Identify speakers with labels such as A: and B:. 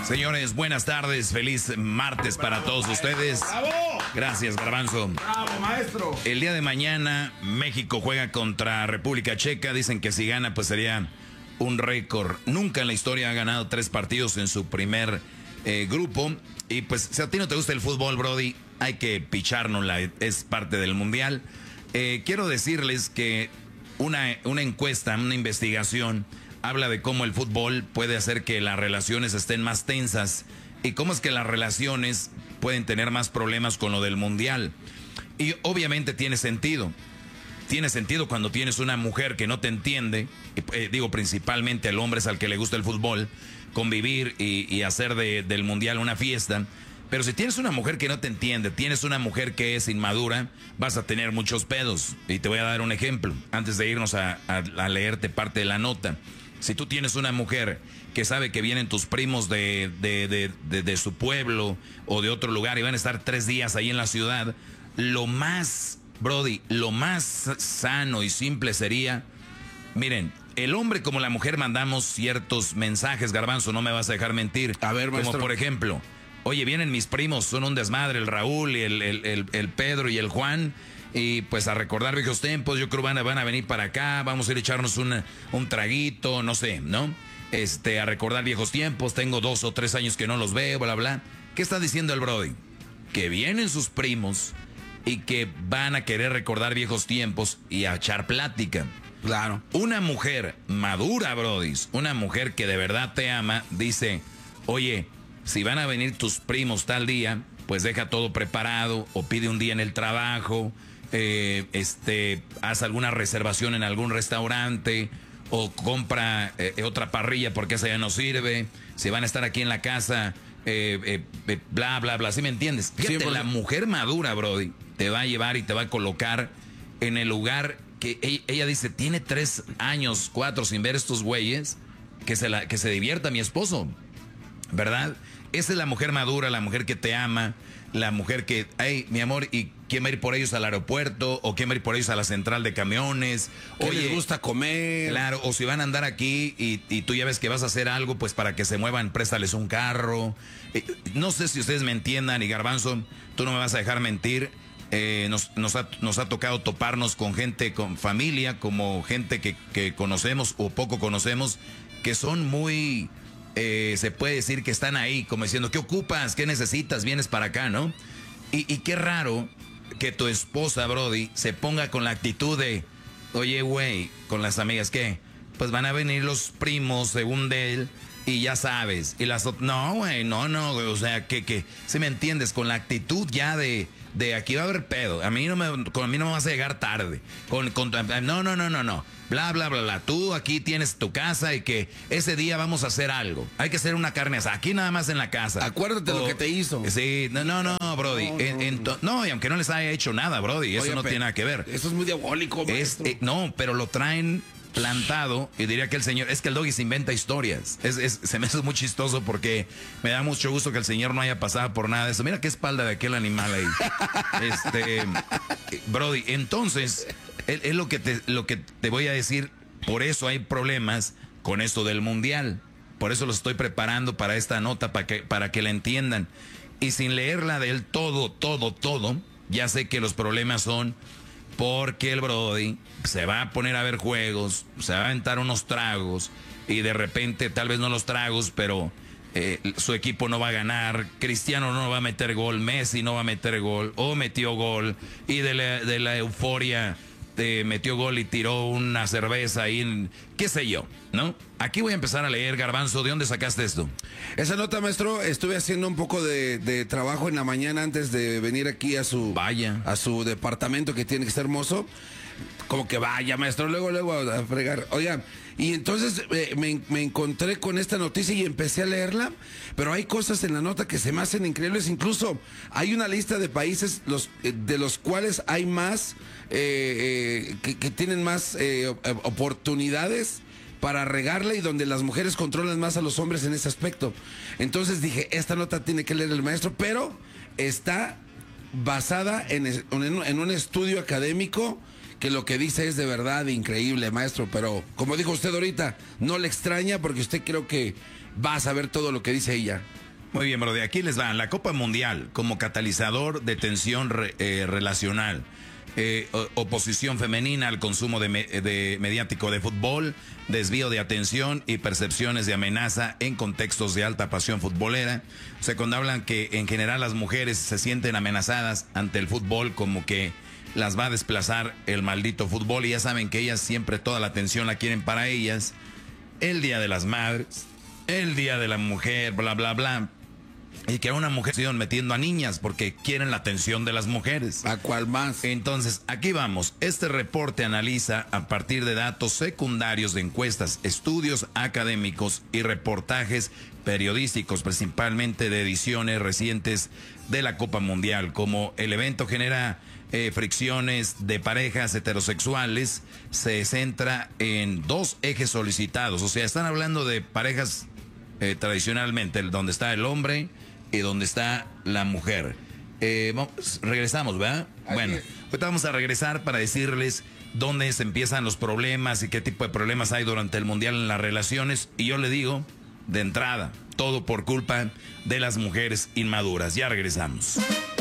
A: Señores, buenas tardes, feliz martes para todos ustedes.
B: ¡Bravo!
A: Gracias, Garbanzo.
B: ¡Bravo, maestro!
A: El día de mañana México juega contra República Checa. Dicen que si gana pues sería un récord. Nunca en la historia ha ganado 3 partidos en su primer grupo. Y pues si a ti no te gusta el fútbol, Brody, hay que pichárnosla, es parte del mundial. Quiero decirles que una encuesta, una investigación habla de cómo el fútbol puede hacer que las relaciones estén más tensas y cómo es que las relaciones pueden tener más problemas con lo del mundial. Y obviamente tiene sentido. Tiene sentido cuando tienes una mujer que no te entiende, digo principalmente al hombre es al que le gusta el fútbol, convivir y hacer del mundial una fiesta. Pero si tienes una mujer que no te entiende, tienes una mujer que es inmadura, vas a tener muchos pedos. Y te voy a dar un ejemplo, antes de irnos a leerte parte de la nota. Si tú tienes una mujer que sabe que vienen tus primos de su pueblo o de otro lugar y van a estar 3 días ahí en la ciudad, lo más, Brody, lo más sano y simple sería, miren, el hombre como la mujer mandamos ciertos mensajes, Garbanzo, no me vas a dejar mentir.
B: A ver, maestro.
A: Como por ejemplo, oye, vienen mis primos, son un desmadre, el Raúl y el Pedro y el Juan. Y pues a recordar viejos tiempos, yo creo van a venir para acá, vamos a ir a echarnos un traguito, no sé, ¿no? A recordar viejos tiempos, tengo 2 o 3 años que no los veo, bla, bla. ¿Qué está diciendo el Brody? Que vienen sus primos y que van a querer recordar viejos tiempos y a echar plática.
B: Claro.
A: Una mujer madura, Brody, una mujer que de verdad te ama, dice, oye, si van a venir tus primos tal día, pues deja todo preparado o pide un día en el trabajo. Haz alguna reservación en algún restaurante o compra otra parrilla porque esa ya no sirve. Si van a estar aquí en la casa, bla, bla, bla. ¿Sí me entiendes? Fíjate, la mujer madura, Brody, te va a llevar y te va a colocar en el lugar que ella dice, tiene 3 años, 4 sin ver estos güeyes, que se divierta mi esposo, ¿verdad? Esa es la mujer madura, la mujer que te ama, la mujer que, hey, mi amor, ¿y quién va a ir por ellos al aeropuerto? ¿O quién va a ir por ellos a la central de camiones?
B: ¿Qué les gusta comer?
A: Claro, o si van a andar aquí y tú ya ves que vas a hacer algo, pues para que se muevan, préstales un carro. No sé si ustedes me entiendan, y Garbanzo, tú no me vas a dejar mentir. Nos ha tocado toparnos con gente, con familia, como gente que conocemos o poco conocemos, que son muy... se puede decir que están ahí como diciendo, ¿qué ocupas? ¿Qué necesitas? Vienes para acá, ¿no? Y qué raro que tu esposa, Brody, se ponga con la actitud de, oye, güey, con las amigas, ¿qué? Pues van a venir los primos, según de él, y ya sabes. Y las no, güey, no, o sea, que si me entiendes, con la actitud ya de aquí va a haber pedo. Con a mí no me vas a llegar tarde. No. Bla, bla, bla, bla. Tú aquí tienes tu casa y que ese día vamos a hacer algo. Hay que hacer una carne asada. Aquí nada más en la casa.
B: Acuérdate lo que te hizo.
A: Sí, no, Brody. No, y aunque no les haya hecho nada, Brody, eso no tiene nada que ver.
B: Eso es muy diabólico, maestro.
A: No, pero lo traen plantado y diría que el señor, es que el Doggy se inventa historias. Se me hace muy chistoso porque me da mucho gusto que el señor no haya pasado por nada de eso. Mira qué espalda de aquel animal ahí. Brody, entonces, es lo que te voy a decir. Por eso hay problemas con esto del mundial. Por eso los estoy preparando para esta nota, para que la entiendan. Y sin leerla del todo, ya sé que los problemas son porque el Brody se va a poner a ver juegos, se va a aventar unos tragos y de repente, tal vez no los tragos, pero su equipo no va a ganar, Cristiano no va a meter gol, Messi no va a meter gol, o metió gol y de la euforia metió gol y tiró una cerveza y qué sé yo, ¿no? Aquí voy a empezar a leer, Garbanzo, ¿de dónde sacaste esto?
B: Esa nota, maestro, estuve haciendo un poco de trabajo en la mañana antes de venir aquí a su departamento que tiene que ser hermoso. Como que vaya, maestro, luego a fregar. Oiga, y entonces me encontré con esta noticia y empecé a leerla, pero hay cosas en la nota que se me hacen increíbles. Incluso hay una lista de países de los cuales hay más, que tienen más oportunidades para regarla y donde las mujeres controlan más a los hombres en ese aspecto. Entonces dije, esta nota tiene que leer el maestro, pero está basada en un estudio académico porque lo que dice es de verdad increíble, maestro. Pero como dijo usted ahorita, no le extraña porque usted creo que va a saber todo lo que dice ella.
A: Muy bien, bro, de aquí les va. La Copa Mundial como catalizador de tensión relacional. Oposición femenina al consumo de mediático de fútbol, desvío de atención y percepciones de amenaza en contextos de alta pasión futbolera. O sea, cuando hablan que en general las mujeres se sienten amenazadas ante el fútbol, como que las va a desplazar el maldito fútbol, y ya saben que ellas siempre toda la atención la quieren para ellas. El Día de las Madres, el Día de la Mujer, bla, bla, bla. Y que a una mujer se iban metiendo a niñas porque quieren la atención de las mujeres.
B: ¿A cuál más?
A: Entonces, aquí vamos. Este reporte analiza a partir de datos secundarios de encuestas, estudios académicos y reportajes periodísticos, principalmente de ediciones recientes de la Copa Mundial. Como el evento genera fricciones de parejas heterosexuales, se centra en dos ejes solicitados. O sea, están hablando de parejas tradicionalmente, donde está el hombre y donde está la mujer. Regresamos, ¿verdad? Bueno, ahorita vamos a regresar para decirles dónde se empiezan los problemas y qué tipo de problemas hay durante el Mundial en las relaciones. Y yo le digo, de entrada, todo por culpa de las mujeres inmaduras. Ya regresamos.